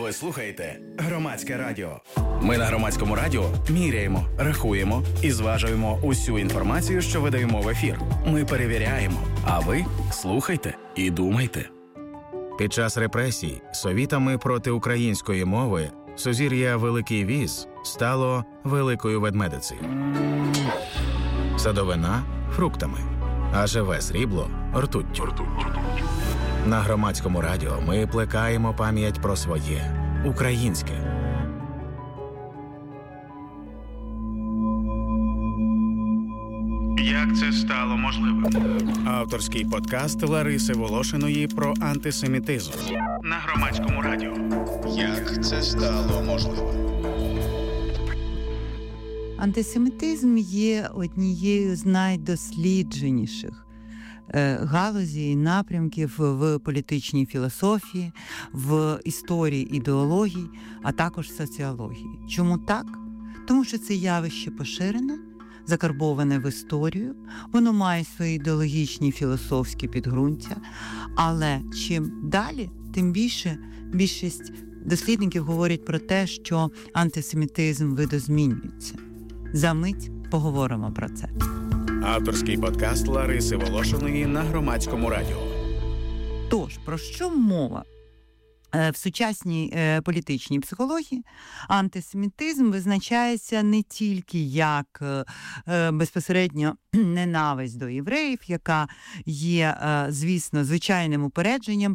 Ви слухаєте Громадське радіо. Ми на Громадському радіо міряємо, рахуємо і зважуємо усю інформацію, що видаємо в ефір. Ми перевіряємо, а ви слухайте і думайте. Під час репресій совітами проти української мови сузір'я Великий Віз стало Великою Ведмедицею. Садовина – фруктами, а живе срібло – ртуттю. На Громадському радіо ми плекаємо пам'ять про своє – українське. Як це стало можливим? Авторський подкаст Лариси Волошиної про антисемітизм. На Громадському радіо. Як це стало можливим? Антисемітизм є однією з найдослідженіших галузі і напрямків в політичній філософії, в історії ідеологій, а також соціології. Чому так? Тому що це явище поширене, закарбоване в історію, воно має свої ідеологічні філософські підґрунтя, але чим далі, тим більше більшість дослідників говорять про те, що антисемітизм видозмінюється. За мить поговоримо про це. Авторський подкаст Лариси Волошиної на Громадському радіо. Тож, про що мова? В сучасній політичній психології антисемітизм визначається не тільки як безпосередньо ненависть до євреїв, яка є, звісно, звичайним упередженням